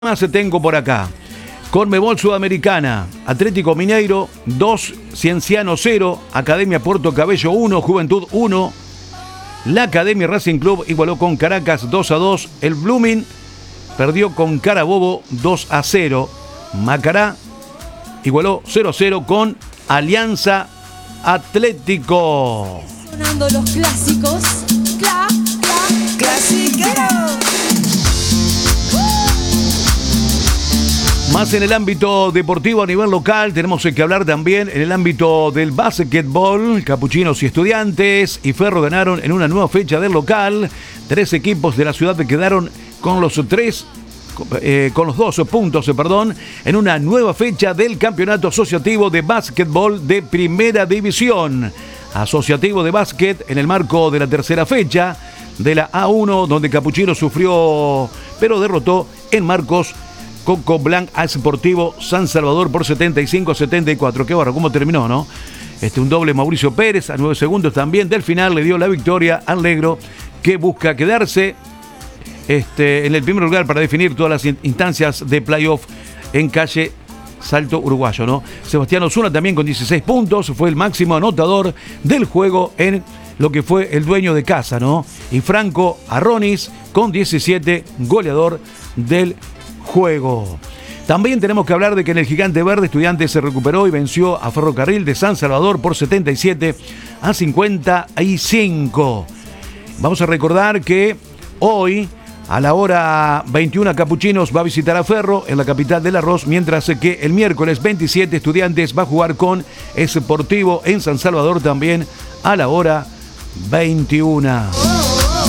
más tengo por acá. Conmebol Sudamericana, Atlético Mineiro 2, Cienciano 0, Academia Puerto Cabello 1, Juventud 1. La Academia Racing Club igualó con Caracas 2-2. El Blooming perdió con Carabobo 2-0. Macará igualó 0-0 con Alianza Atlético. Sonando los clásicos. Clasiquero. Más en el ámbito deportivo a nivel local, tenemos que hablar también en el ámbito del básquetbol. Capuchinos y Estudiantes y Ferro ganaron en una nueva fecha del local. 3 equipos de la ciudad quedaron con los 12 puntos, en una nueva fecha del campeonato asociativo de básquetbol de primera división. Asociativo de básquet en el marco de la tercera fecha de la A1, donde Capuchino sufrió, pero derrotó en Marcos Coco Blanc a Sportivo San Salvador por 75-74. Qué barro, cómo terminó, ¿no? Un doble Mauricio Pérez a 9 segundos también del final le dio la victoria al negro, que busca quedarse en el primer lugar para definir todas las instancias de playoff en calle Salto Uruguayo, ¿no? Sebastián Osuna también con 16 puntos, fue el máximo anotador del juego en lo que fue el dueño de casa, ¿no? Y Franco Arronis con 17, goleador del juego. También tenemos que hablar de que en el Gigante Verde Estudiantes se recuperó y venció a Ferrocarril de San Salvador por 77-55. Vamos a recordar que hoy a la hora 21 Capuchinos va a visitar a Ferro en la capital del arroz, mientras que el miércoles 27 Estudiantes va a jugar con Sportivo en San Salvador también a la hora 21.